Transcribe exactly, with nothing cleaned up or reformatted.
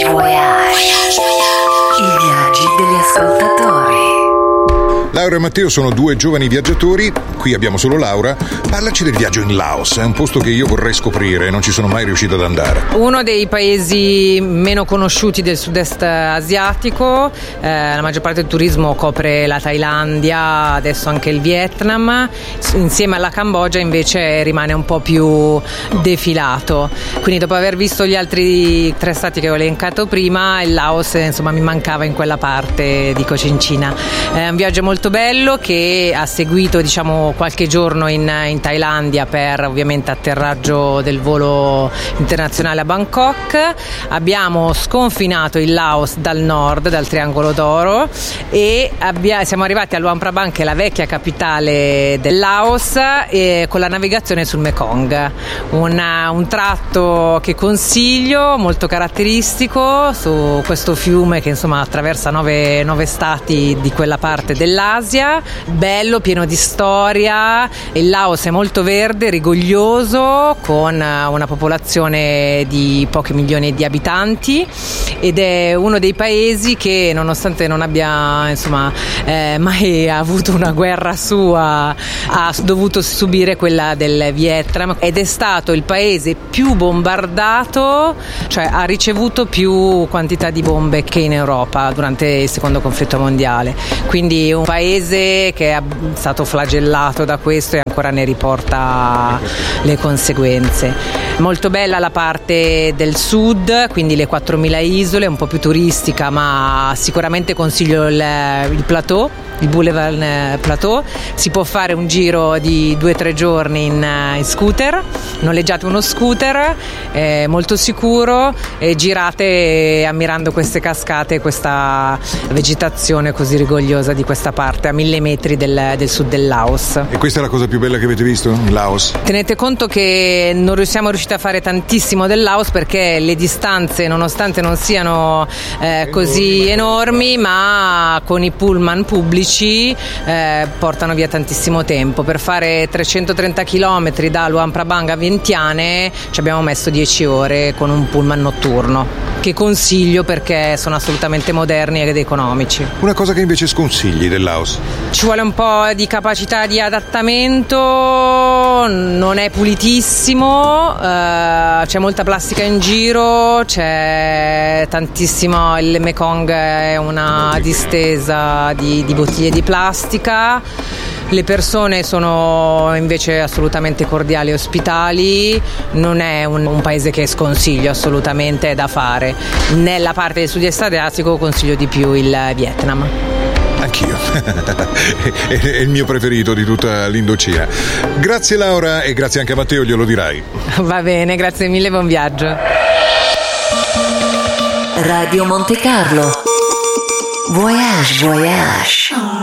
Voyage, voyage. I viaggi degli ascoltatori. Laura e Matteo sono due giovani viaggiatori, qui abbiamo solo Laura. Parlaci del viaggio in Laos, è un posto che io vorrei scoprire, non ci sono mai riuscito ad andare. Uno dei paesi meno conosciuti del sud-est asiatico, eh, la maggior parte del turismo copre la Thailandia, adesso anche il Vietnam, insieme alla Cambogia invece rimane un po' più defilato. Quindi dopo aver visto gli altri tre stati che ho elencato prima, il Laos insomma mi mancava in quella parte di Cocincina. È un viaggio molto bello che ha seguito diciamo qualche giorno in, in Thailandia per ovviamente atterraggio del volo internazionale a Bangkok. Abbiamo sconfinato il Laos dal nord, dal Triangolo d'Oro, e abbia, siamo arrivati a Luang Prabang, che è la vecchia capitale del Laos, e con la navigazione sul Mekong, una, un tratto che consiglio, molto caratteristico su questo fiume che insomma attraversa nove, nove stati di quella parte dell'Asia. Bello, pieno di storia. Il Laos è molto verde, rigoglioso, con una popolazione di pochi milioni di abitanti, ed è uno dei paesi che, nonostante non abbia insomma eh, mai avuto una guerra sua, ha dovuto subire quella del Vietnam, ed è stato il paese più bombardato, cioè ha ricevuto più quantità di bombe che in Europa durante il secondo conflitto mondiale. Quindi un paese che è stato flagellato da questo e ancora ne riporta le conseguenze. Molto bella la parte del sud, quindi le quattromila isole, un po' più turistica, ma sicuramente consiglio il, il plateau, il Boulevard Plateau. Si può fare un giro di due o tre giorni in, in scooter, noleggiate uno scooter, è molto sicuro, e girate ammirando queste cascate e questa vegetazione così rigogliosa di questa parte a mille metri del, del sud del Laos. E questa è la cosa più bella che avete visto in Laos? Tenete conto che non siamo riusciti a fare tantissimo del Laos perché le distanze, nonostante non siano eh, così enormi, ma con i pullman pubblici eh, portano via tantissimo tempo. Per fare trecentotrenta chilometri da Luang Prabang a Vientiane ci abbiamo messo dieci ore con un pullman notturno, che consiglio perché sono assolutamente moderni ed economici. Una cosa che invece sconsigli del Laos? Ci vuole un po' di capacità di adattamento, non è pulitissimo, eh, c'è molta plastica in giro, c'è tantissimo, il Mekong è una distesa di, di bottiglie di plastica. Le persone sono invece assolutamente cordiali e ospitali, non è un, un paese che sconsiglio assolutamente, è da fare. Nella parte del sud-est asiatico consiglio di più il Vietnam. Anch'io, è il mio preferito di tutta l'Indocina. Grazie Laura, e grazie anche a Matteo, glielo dirai. Va bene, grazie mille, buon viaggio. Radio Monte Carlo. Voyage, voyage.